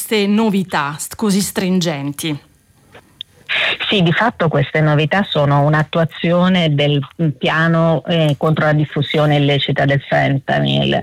queste novità così stringenti? Sì, di fatto queste novità sono un'attuazione del piano contro la diffusione illecita del fentanyl,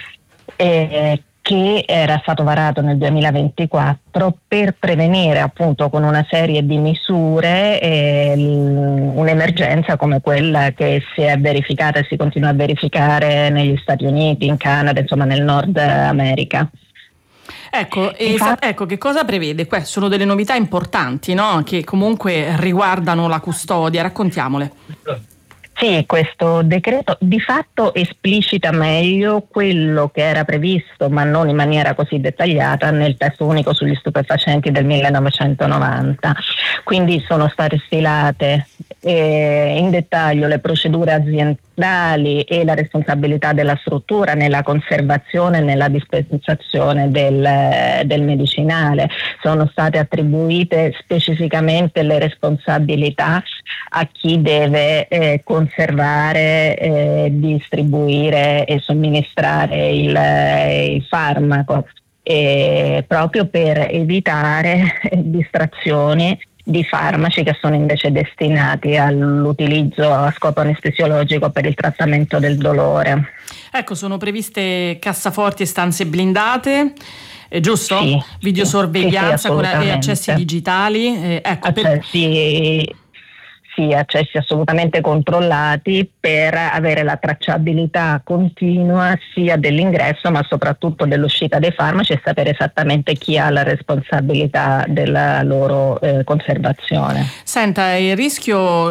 che era stato varato nel 2024 per prevenire appunto con una serie di misure un'emergenza come quella che si è verificata e si continua a verificare negli Stati Uniti, in Canada, insomma nel Nord America. Ecco, che cosa prevede? Sono delle novità importanti, no? Che comunque riguardano la custodia, raccontiamole. Sì, questo decreto di fatto esplicita meglio quello che era previsto, ma non in maniera così dettagliata, nel testo unico sugli stupefacenti del 1990. Quindi sono state stilate in dettaglio le procedure aziendali e la responsabilità della struttura nella conservazione e nella dispensazione del medicinale. Sono state attribuite specificamente le responsabilità a chi deve conservare, distribuire e somministrare il farmaco, proprio per evitare distrazioni di farmaci che sono invece destinati all'utilizzo a scopo anestesiologico per il trattamento del dolore. Ecco, sono previste cassaforti e stanze blindate, giusto? Sì, videosorveglianza con accessi digitali. Accessi assolutamente controllati per avere la tracciabilità continua sia dell'ingresso ma soprattutto dell'uscita dei farmaci e sapere esattamente chi ha la responsabilità della loro conservazione. Senta, c'è il rischio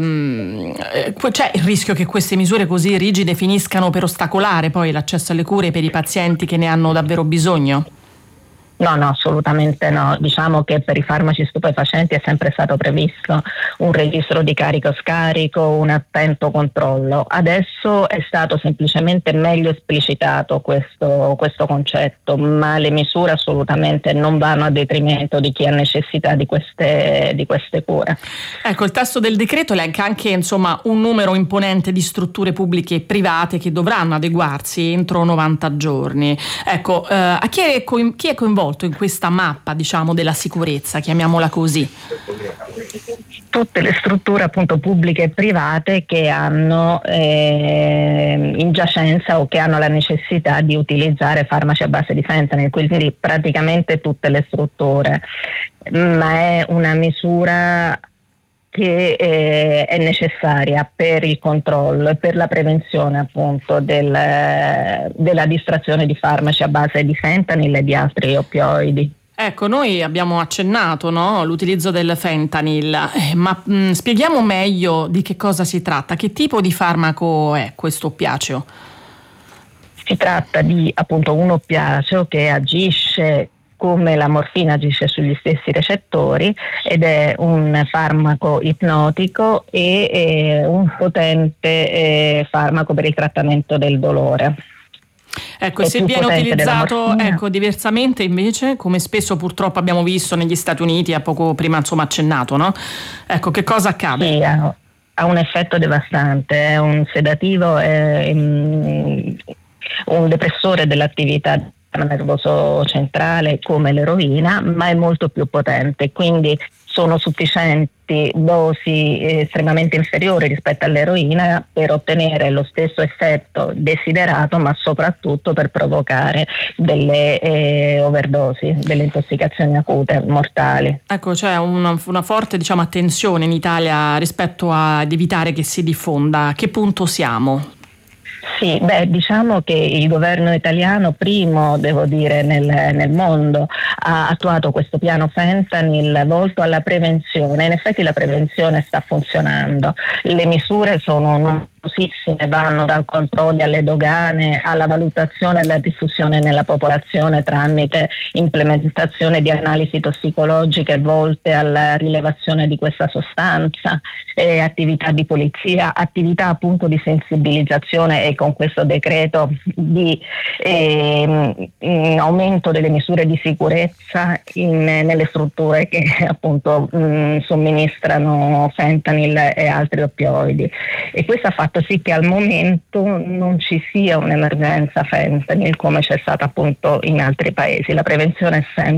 che queste misure così rigide finiscano per ostacolare poi l'accesso alle cure per i pazienti che ne hanno davvero bisogno? No, assolutamente no. Diciamo che per i farmaci stupefacenti è sempre stato previsto un registro di carico-scarico, un attento controllo. Adesso è stato semplicemente meglio esplicitato questo concetto, ma le misure assolutamente non vanno a detrimento di chi ha necessità di queste cure. Ecco, il testo del decreto elenca anche un numero imponente di strutture pubbliche e private che dovranno adeguarsi entro 90 giorni. Ecco, chi è coinvolto in questa mappa, della sicurezza, chiamiamola così? Tutte le strutture appunto pubbliche e private che hanno in giacenza o che hanno la necessità di utilizzare farmaci a base di fentanyl, quindi praticamente tutte le strutture, ma è una misura che è necessaria per il controllo e per la prevenzione appunto della distrazione di farmaci a base di fentanyl e di altri oppioidi. Ecco, noi abbiamo accennato, no, l'utilizzo del fentanyl, ma spieghiamo meglio di che cosa si tratta, che tipo di farmaco è questo oppiaceo? Si tratta di appunto un oppiaceo che agisce come la morfina agisce sugli stessi recettori ed è un farmaco ipnotico e un potente farmaco per il trattamento del dolore. Ecco, se viene utilizzato diversamente invece, come spesso purtroppo abbiamo visto negli Stati Uniti, a poco prima accennato, no? Ecco, che cosa accade? Sì, ha un effetto devastante, è un sedativo, è un depressore dell'attività nervoso centrale come l'eroina, ma è molto più potente, quindi sono sufficienti dosi estremamente inferiori rispetto all'eroina per ottenere lo stesso effetto desiderato, ma soprattutto per provocare delle overdosi, delle intossicazioni acute mortali. Ecco, c'è una forte attenzione in Italia rispetto ad evitare che si diffonda. A che punto siamo? Sì, diciamo che il governo italiano, primo devo dire nel mondo, ha attuato questo piano fentanyl volto alla prevenzione. In effetti la prevenzione sta funzionando, le misure sono numerosissime, vanno dal controllo alle dogane alla valutazione e alla diffusione nella popolazione tramite implementazione di analisi tossicologiche volte alla rilevazione di questa sostanza, attività di polizia, attività appunto di sensibilizzazione e con questo decreto di aumento delle misure di sicurezza nelle strutture che appunto somministrano fentanyl e altri oppioidi, e questo ha fatto sì che al momento non ci sia un'emergenza fentanyl come c'è stata appunto in altri paesi. La prevenzione è sempre